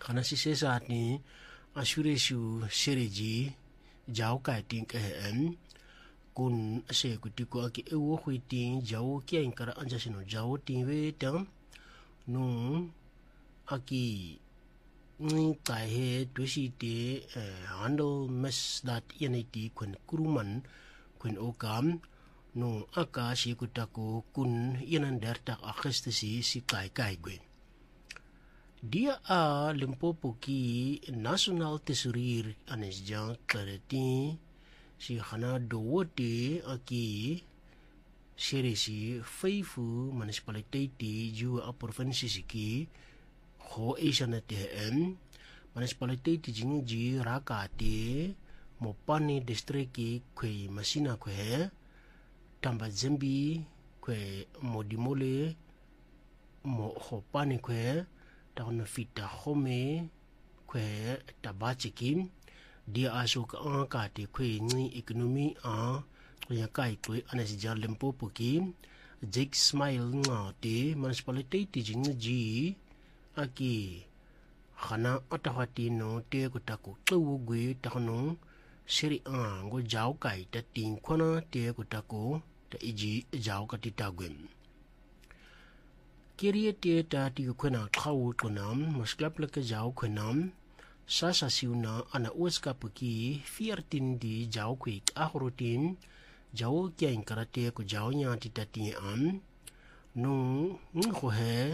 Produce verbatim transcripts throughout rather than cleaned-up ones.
khana si se sa ni ashure shu shereji jaw kai ting ke en kun se ku ti ko ki e wo hui ting jaw ki en kara anja sino jaw ting we tam nu aki ni tai he tu si te handle mes dat yeniti kun kuruman kun okam no aka si kutako kun yanan dertak akestesi si kai kai gwen. Dia a Limpopo ki national tesorir anes jang kareti si khana dowote aki serisi faifu municipality ju a province siki ho asiana te en municipality jing ji rakate mopani district ki kwe masina kwe tamba zembi kwe modimole mo hopani kwe tauna fita home kwe tabachikim dia asuk angka te kwe ni ekonomi a kwe kai kwe anasija Limpopo ki Jake Smile nga te municipality jing ji aki khana atawati no te kutako tlu gwe takno seri ang go jaw kai ta ting kona te kutako ta iji jaw ka ti tagwem kirie te ta ti khona thaw tonam musklap la ka jaw khonam sa sa siuna ana uska puki fourteen di jaw kwi ahrotin jaw kyan karate ko jaw nya ti ta ti am no ngo he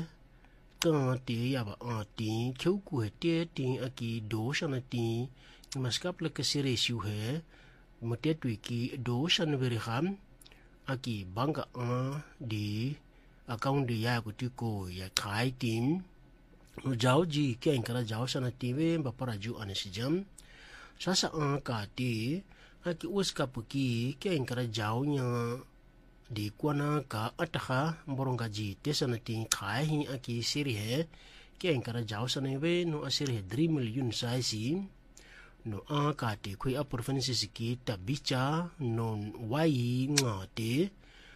ka te ya ba a ti khu ku te ti aki do shana ti maskap la kasire siu he mote tui ki do shan veri ham aki banga a di account ya ku ti ko ya khai tin no jaw ji ke kara jaw shana ti ve ba para ju anisijam sasa a ka ti aki uska puki ke kara jaw nya di kwana ka ataha boronga ji tesana ti khai hi aki siri he ke kara jaw shana ve no asiri three million saisi no a ka te kwe a province siki tabicha non wai nga te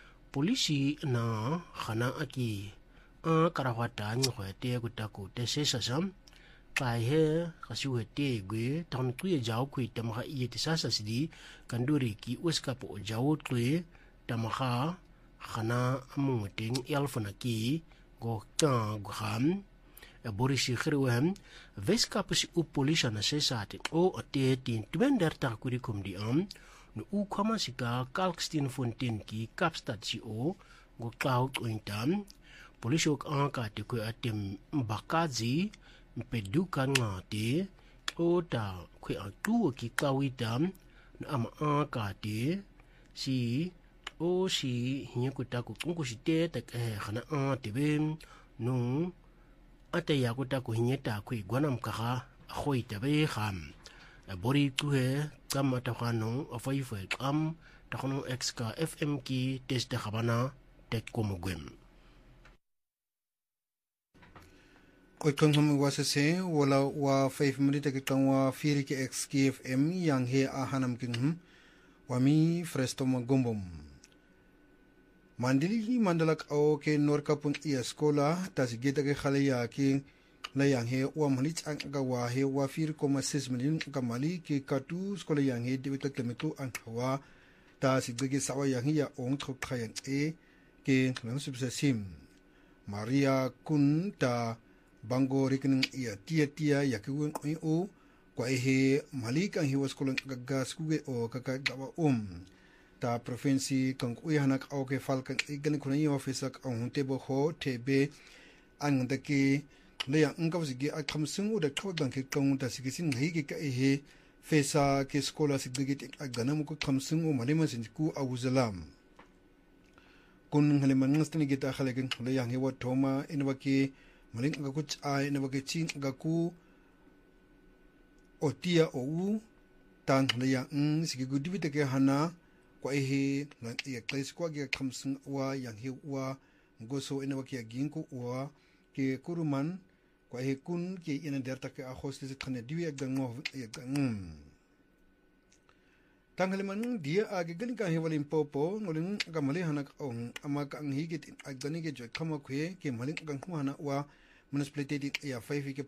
polisi na khana aki a karawata ngwe te kutako te sesasam kai he kasu te gwe tan kuye jaw kwe tamha ye te sasa sidi kanduri ki uska po jaw kwe tamha khana amuting elfana ki go ta gham Boris Khirwem Weskapus u polisie na sesate o ate tin twenty-thirty kurikum di am no u kwama sika Kalkstein Fontaine ki Kapstad si o go cloud ointam polisie ok anka te ko atem bakazi mpedukan ngate o ta ko atu ki kawitam na ama anka te si o si hinyukuta ko kungu si te ta khana a te bem no ate ya kuta ko hinyeta ko igwanam kaha khoi tabe kham bori tu he kam ta khano afai fai kam ta khono xk fm ki test khabana tek ko mugwem ko kon hom wasa se wala wa five minute ke kan wa firi ke xk fm yang he a hanam king hum wa mi fresto magombom mandili mandalak o ke norka pun i eskola tas geta ke khale ya ki la yang he wa malik ang ga wa he wa four point six million ka mali ke katu skola yang he de ta kemetu ang wa ta si ge sawa yang ya ong thok khayan e ke lang sub sim Maria kun ta bango rekening ia tia tia ya ke won o kwa he malik ang he wa skola ga gas ku o ka ka ga um ta provinsi kang uyanak au ke falkan igan kunai officer ang hunte bo ho tebe ang daki le yang ngau sigi a khamsung u da thobang ke kong ta sigi sin ngai ke ka he fesa ke skola sigi ke agana mu ko khamsung u male masin ku awuzalam kun hale man ngastani ke ta khale ken le yang he wa thoma inwa ke maling ga ku cha inwa ke chin ga ku otia o u tan le yang sigi gu dibi ke hana kwa ehe na ya klase kwa ge khamsung wa yang he wa goso ina wa ke ginko wa ke kuruman kwa ehe kun ke ina derta ke a hostel khane diwi ak gango ya gangum tanghaliman dia age gan ka he walim popo ngolin ga male hanak ong ama ka ang higit ak gani ke jo khama khwe ke malin gang hana wa municipality ya five ke